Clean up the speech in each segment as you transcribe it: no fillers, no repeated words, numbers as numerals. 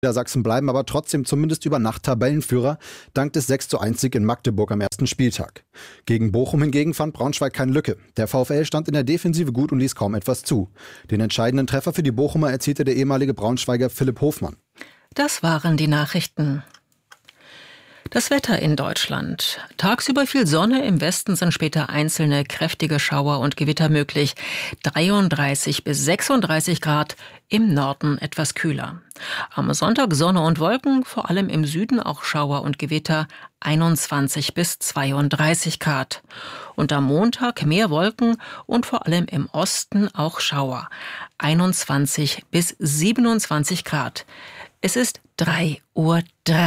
Niedersachsen bleiben aber trotzdem zumindest über Nacht Tabellenführer, dank des 6:1 in Magdeburg am ersten Spieltag. Gegen Bochum hingegen fand Braunschweig keine Lücke. Der VfL stand in der Defensive gut und ließ kaum etwas zu. Den entscheidenden Treffer für die Bochumer erzielte der ehemalige Braunschweiger Philipp Hofmann. Das waren die Nachrichten. Das Wetter in Deutschland. Tagsüber viel Sonne, im Westen sind später einzelne kräftige Schauer und Gewitter möglich. 33 bis 36 Grad, im Norden etwas kühler. Am Sonntag Sonne und Wolken, vor allem im Süden auch Schauer und Gewitter, 21 bis 32 Grad. Und am Montag mehr Wolken und vor allem im Osten auch Schauer, 21 bis 27 Grad. Es ist 3:03 Uhr.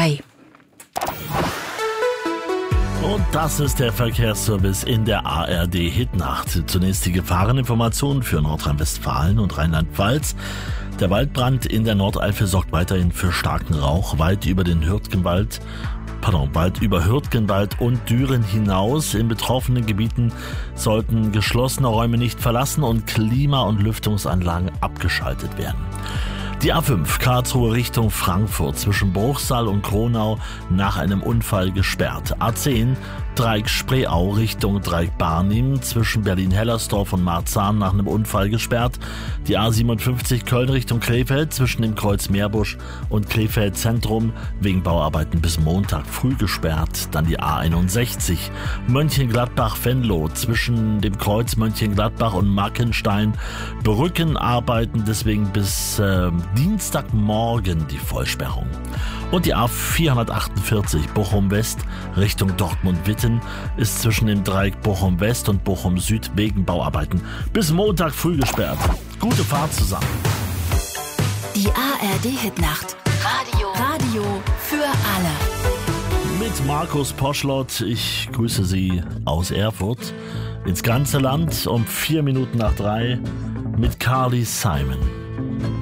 Und das ist der Verkehrsservice in der ARD Hitnacht. Zunächst die Gefahreninformationen für Nordrhein-Westfalen und Rheinland-Pfalz. Der Waldbrand in der Nordeifel sorgt weiterhin für starken Rauch, weit über Hürtgenwald und Düren hinaus. In betroffenen Gebieten sollten geschlossene Räume nicht verlassen und Klima- und Lüftungsanlagen abgeschaltet werden. Die A5 Karlsruhe Richtung Frankfurt zwischen Bruchsal und Kronau nach einem Unfall gesperrt. A10 Dreieck Spreeau Richtung Dreieck Barnim zwischen Berlin-Hellersdorf und Marzahn nach einem Unfall gesperrt. Die A57 Köln Richtung Krefeld zwischen dem Kreuz Meerbusch und Krefeld Zentrum wegen Bauarbeiten bis Montag früh gesperrt. Dann die A61 Mönchengladbach-Venlo zwischen dem Kreuz Mönchengladbach und Mackenstein. Brückenarbeiten deswegen bis Dienstagmorgen die Vollsperrung. Und die A448 Bochum-West Richtung Dortmund-Witten ist zwischen dem Dreieck Bochum-West und Bochum-Süd wegen Bauarbeiten bis Montag früh gesperrt. Gute Fahrt zusammen. Die ARD-Hitnacht. Radio für alle. Mit Markus Poschlott. Ich grüße Sie aus Erfurt. Ins ganze Land um 4 Minuten nach 3 mit Carly Simon.